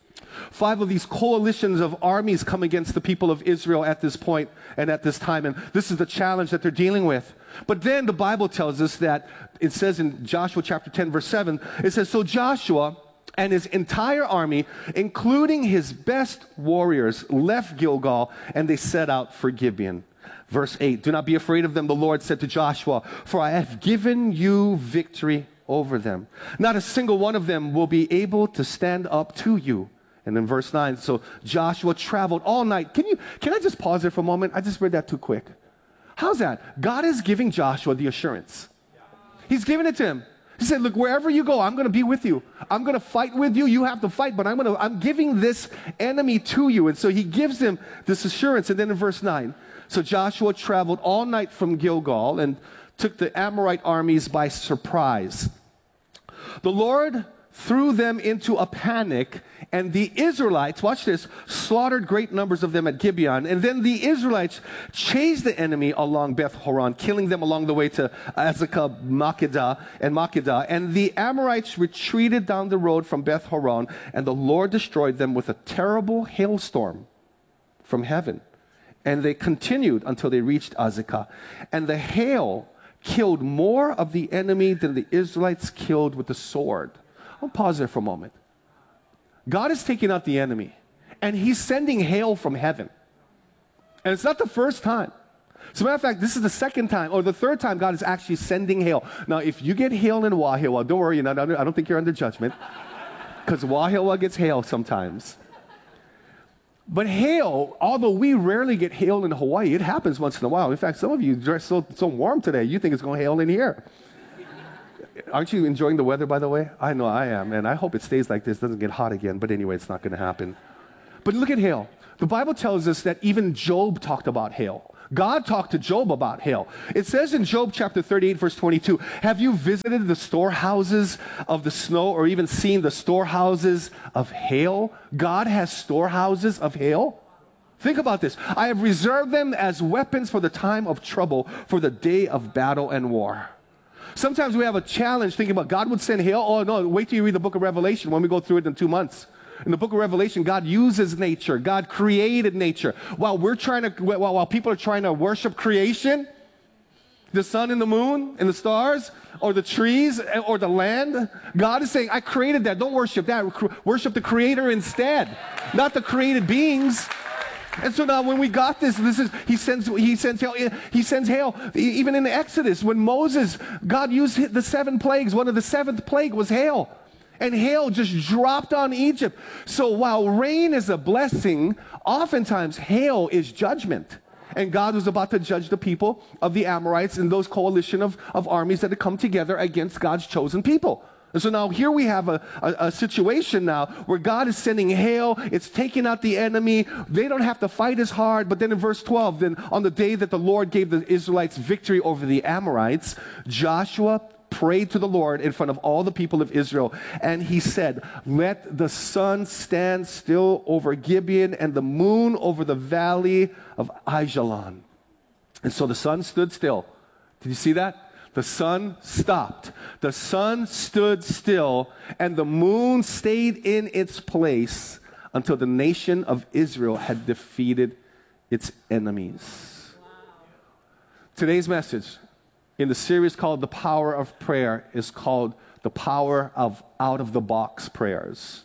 Five of these coalitions of armies come against the people of Israel at this point and at this time. And this is the challenge that they're dealing with. But then the Bible tells us that it says in Joshua chapter ten, verse seven, it says, so Joshua and his entire army, including his best warriors, left Gilgal and they set out for Gibeon. Verse eight, do not be afraid of them, the Lord said to Joshua, for I have given you victory over them. Not a single one of them will be able to stand up to you. And then verse nine, so Joshua traveled all night. Can you, can I just pause there for a moment? I just read that too quick. How's that? God is giving Joshua the assurance. He's giving it to him. He said, look, wherever you go, I'm going to be with you. I'm going to fight with you. You have to fight, but I'm going to, I'm giving this enemy to you. And so he gives him this assurance. And then in verse nine, so Joshua traveled all night from Gilgal and took the Amorite armies by surprise. The Lord threw them into a panic, and the Israelites, watch this, slaughtered great numbers of them at Gibeon. And then the Israelites chased the enemy along Beth Horon, killing them along the way to Azekah, Makkedah, and Makkedah. And the Amorites retreated down the road from Beth Horon, and the Lord destroyed them with a terrible hailstorm from heaven. And they continued until they reached Azekah. And the hail killed more of the enemy than the Israelites killed with the sword. I'll pause there for a moment. God is taking out the enemy, and he's sending hail from heaven. And it's not the first time. As a matter of fact, this is the second time, or the third time God is actually sending hail. Now, if you get hail in Wahiawa, don't worry, you're not under, I don't think you're under judgment, because Wahiawa gets hail sometimes. But hail, although we rarely get hail in Hawaii, it happens once in a while. In fact, some of you dress so, so warm today, you think it's going to hail in here. Aren't you enjoying the weather, by the way? I know I am, and I hope it stays like this, doesn't get hot again. But anyway, it's not going to happen. But look at hail. The Bible tells us that even Job talked about hail. God talked to Job about hail. It says in Job chapter thirty-eight, verse twenty-two, have you visited the storehouses of the snow or even seen the storehouses of hail? God has storehouses of hail. Think about this. I have reserved them as weapons for the time of trouble, for the day of battle and war. Sometimes we have a challenge thinking about God would send hail. Oh, no, wait till you read the book of Revelation when we go through it in two months. In the book of Revelation, God uses nature. God created nature. While we're trying to, while, while people are trying to worship creation, the sun and the moon and the stars, or the trees, or the land, God is saying, I created that. Don't worship that. Worship the Creator instead, not the created beings. And so now when we got this, this is, he sends, he sends hail, he sends hail. Even in the Exodus, when Moses, God used the seven plagues, one of the seventh plague was hail. And hail just dropped on Egypt. So while rain is a blessing, oftentimes hail is judgment. And God was about to judge the people of the Amorites and those coalition of, of armies that had come together against God's chosen people. And so now here we have a, a, a situation now where God is sending hail. It's taking out the enemy. They don't have to fight as hard. But then in verse twelve, then on the day that the Lord gave the Israelites victory over the Amorites, Joshua prayed to the Lord in front of all the people of Israel. And he said, let the sun stand still over Gibeon and the moon over the valley of Ajalon. And so the sun stood still. Did you see that? The sun stopped. The sun stood still and the moon stayed in its place until the nation of Israel had defeated its enemies. Wow. Today's message in the series called The Power of Prayer is called The Power of Out-of-the-Box Prayers.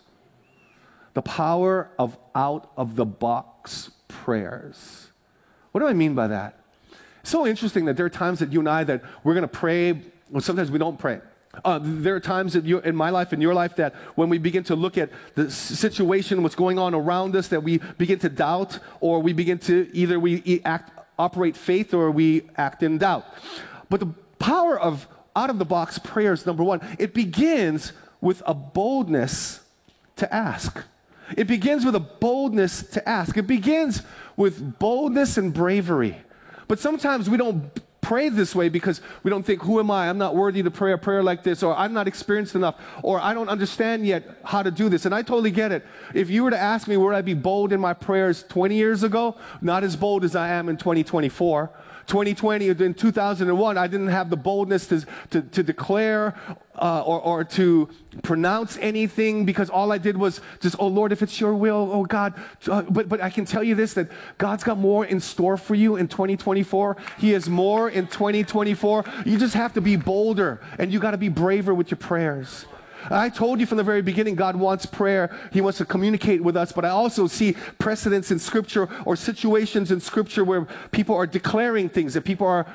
The Power of Out-of-the-Box Prayers. What do I mean by that? It's so interesting that there are times that you and I that we're going to pray, or sometimes we don't pray. Uh, there are times that you, in my life, in your life, that when we begin to look at the situation, what's going on around us, that we begin to doubt, or we begin to either we act, operate faith, or we act in doubt. But the power of out-of-the-box prayers, number one, it begins with a boldness to ask. It begins with a boldness to ask. It begins with boldness and bravery. But sometimes we don't pray this way because we don't think, who am I? I'm not worthy to pray a prayer like this, or I'm not experienced enough, or I don't understand yet how to do this. And I totally get it. If you were to ask me, would I be bold in my prayers twenty years ago? Not as bold as I am in twenty twenty-four. twenty twenty, in two thousand one, I didn't have the boldness to, to, to declare uh, or, or to pronounce anything because all I did was just, oh Lord, if it's your will, oh God. Uh, but, but I can tell you this, that God's got more in store for you in twenty twenty-four. He has more in twenty twenty-four. You just have to be bolder and you got to be braver with your prayers. I told you from the very beginning, God wants prayer. He wants to communicate with us. But I also see precedents in Scripture or situations in Scripture where people are declaring things, that people are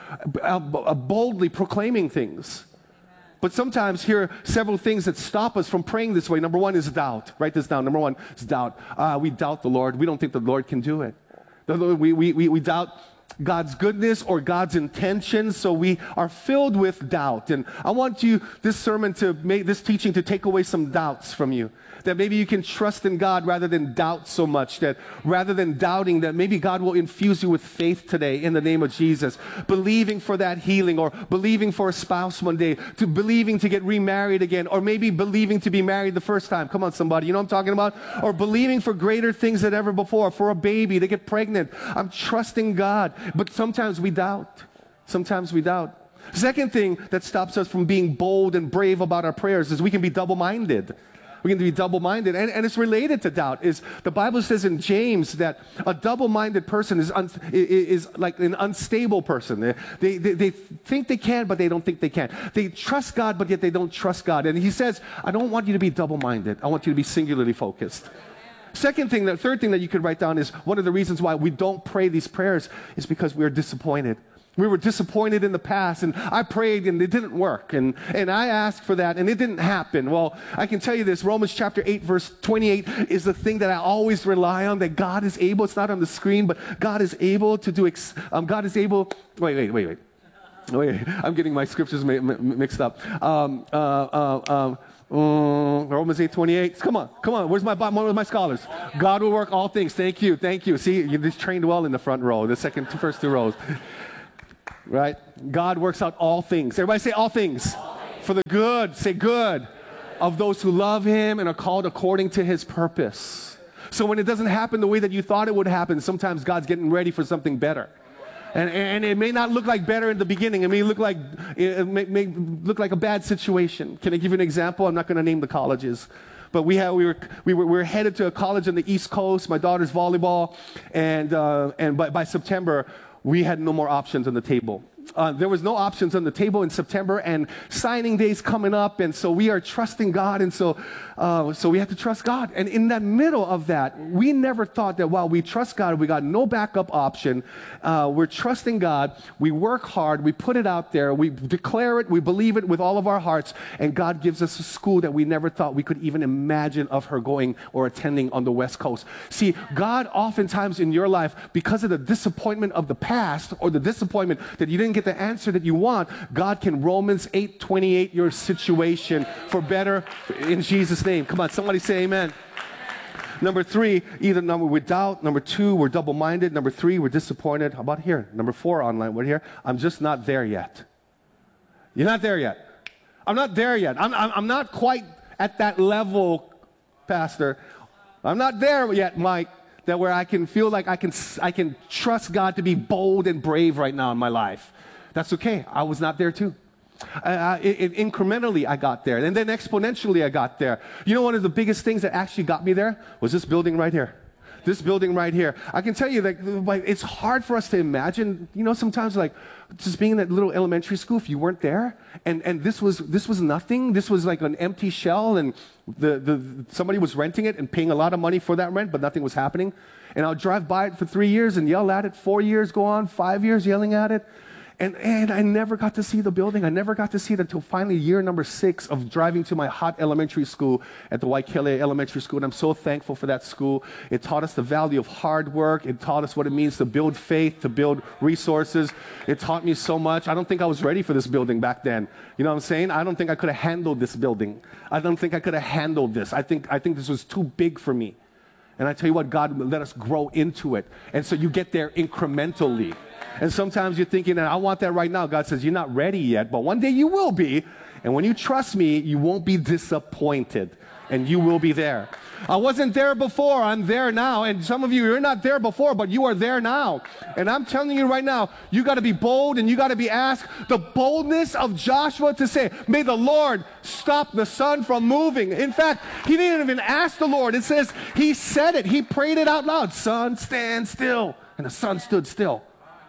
boldly proclaiming things. But sometimes here are several things that stop us from praying this way. Number one is doubt. Write this down. Number one is doubt. Uh, we doubt the Lord. We don't think the Lord can do it. We, we, we, we doubt God's goodness or God's intentions, so we are filled with doubt. And I want you, this sermon, to make this teaching to take away some doubts from you. That maybe you can trust in God rather than doubt so much. That rather than doubting, that maybe God will infuse you with faith today in the name of Jesus. Believing for that healing, or believing for a spouse one day, to believing to get remarried again, or maybe believing to be married the first time. Come on, somebody, you know what I'm talking about? Or believing for greater things than ever before, for a baby, to get pregnant. I'm trusting God, but sometimes we doubt. Sometimes we doubt. Second thing that stops us from being bold and brave about our prayers is we can be double-minded. We can be double-minded, and, and it's related to doubt. Is the Bible says in James that a double-minded person is un, is like an unstable person. They, they they think they can, but they don't think they can. They trust God, but yet they don't trust God. And he says, I don't want you to be double-minded. I want you to be singularly focused. Second thing, the third thing that you could write down is one of the reasons why we don't pray these prayers is because we are disappointed. We were disappointed in the past, and I prayed and it didn't work, and, and I asked for that and it didn't happen. Well, I can tell you this, Romans chapter eight verse twenty-eight is the thing that I always rely on, that God is able, it's not on the screen, but God is able to do, ex, um, God is able, wait, wait, wait, wait. Wait, I'm getting my scriptures mi- mi- mixed up. Um, uh, uh, um, uh, Romans eight twenty-eight. Come on, come on. Where's my where's my scholars? God will work all things. Thank you, thank you. See, you just trained well in the front row, the second, two, first two rows. Right? God works out all things. Everybody say all things. All things. For the good. Say good. Of those who love Him and are called according to His purpose. So when it doesn't happen the way that you thought it would happen, sometimes God's getting ready for something better. And, and it may not look like better in the beginning. It may look like it may, may look like a bad situation. Can I give you an example? I'm not going to name the colleges. But we, had, we, were, we, were, we were headed to a college on the East Coast, my daughter's volleyball, and, uh, and by, by September, we had no more options on the table. Uh, there was no options on the table in September, and signing day's coming up, and so we are trusting God, and so uh, so we have to trust God. And in that middle of that, we never thought that while we trust God, we got no backup option. Uh, we're trusting God. We work hard. We put it out there. We declare it. We believe it with all of our hearts, and God gives us a school that we never thought we could even imagine of her going or attending on the West Coast. See, God oftentimes in your life, because of the disappointment of the past or the disappointment that you didn't get the answer that you want, God can Romans eight twenty-eight your situation for better in Jesus' name. Come on, somebody say amen. Number three, either number with doubt. Number two, we're double-minded. Number three, we're disappointed. How about here? Number four online, we're here. I'm just not there yet. You're not there yet. I'm not there yet. I'm, I'm, I'm not quite at that level, Pastor. I'm not there yet, Mike, that where I can feel like I can, I can trust God to be bold and brave right now in my life. That's okay. I was not there too. Uh, it, it, incrementally, I got there. And then exponentially, I got there. You know, one of the biggest things that actually got me there was this building right here. This building right here. I can tell you that like, it's hard for us to imagine, you know, sometimes like just being in that little elementary school, if you weren't there, and, and this was this was nothing. This was like an empty shell, and the, the somebody was renting it and paying a lot of money for that rent, but nothing was happening. And I'll drive by it for three years and yell at it. Four years go on, five years yelling at it. And, and I never got to see the building. I never got to see it until finally year number six of driving to my hot elementary school at the Waikele Elementary School. And I'm so thankful for that school. It taught us the value of hard work. It taught us what it means to build faith, to build resources. It taught me so much. I don't think I was ready for this building back then. You know what I'm saying? I don't think I could have handled this building. I don't think I could have handled this. I think, I think this was too big for me. And I tell you what, God let us grow into it. And so you get there incrementally. And sometimes you're thinking, I want that right now. God says, you're not ready yet, but one day you will be. And when you trust me, you won't be disappointed. And you will be there. I wasn't there before. I'm there now. And some of you, you're not there before, but you are there now. And I'm telling you right now, you got to be bold and you got to be asked the boldness of Joshua to say, may the Lord stop the sun from moving. In fact, he didn't even ask the Lord. It says he said it. He prayed it out loud. Sun, stand still. And the sun stood still.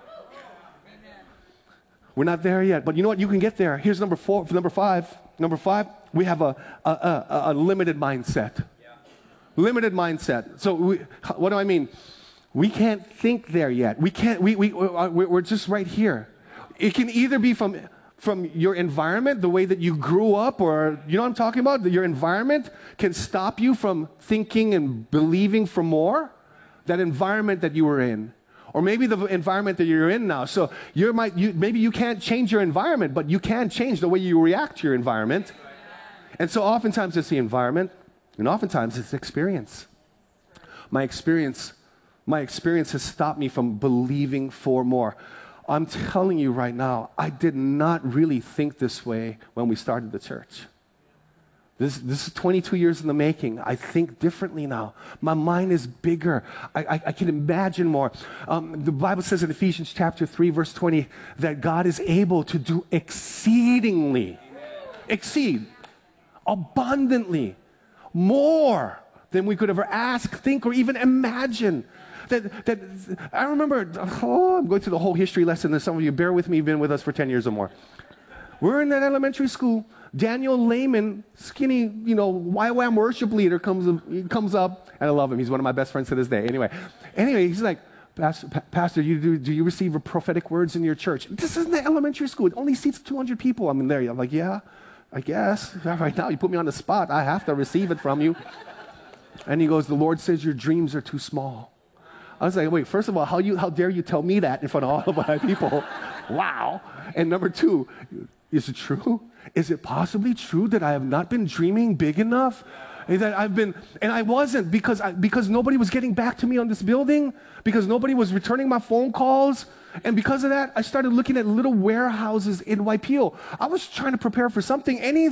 We're not there yet, but you know what? You can get there. Here's number four, number five. Number five, we have a, a, a, a limited mindset. Yeah. Limited mindset. So we, what do I mean? We can't think there yet. We can't, we, we, we're just right here. It can either be from, from your environment, the way that you grew up, or, you know what I'm talking about? Your environment can stop you from thinking and believing for more. That environment that you were in. Or maybe the environment that you're in now. So you might, you, maybe you can't change your environment, but you can change the way you react to your environment. And so oftentimes it's the environment, and oftentimes it's experience. My experience, my experience has stopped me from believing for more. I'm telling you right now, I did not really think this way when we started the church. This, this is twenty-two years in the making. I think differently now. My mind is bigger. I, I, I can imagine more. Um, the Bible says in Ephesians chapter three, verse twenty, that God is able to do exceedingly, exceed, abundantly, more than we could ever ask, think, or even imagine. That, that I remember, oh, I'm going through the whole history lesson, and some of you, bear with me, you've been with us for ten years or more. We're in that elementary school. Daniel Lehman, skinny, you know, Y WAM worship leader, comes, he comes up, and I love him. He's one of my best friends to this day. Anyway, anyway, he's like, Pastor, Pastor you do, do you receive prophetic words in your church? This isn't the elementary school. It only seats two hundred people. I'm in there. I'm like, yeah, I guess. Right now, you put me on the spot. I have to receive it from you. And he goes, the Lord says your dreams are too small. I was like, wait, first of all, how, you, how dare you tell me that in front of all of my people? Wow. And number two, is it true? Is it possibly true that I have not been dreaming big enough? And that I've been, and I wasn't because I, because nobody was getting back to me on this building, because nobody was returning my phone calls, and because of that, I started looking at little warehouses in Waipio. I was trying to prepare for something, any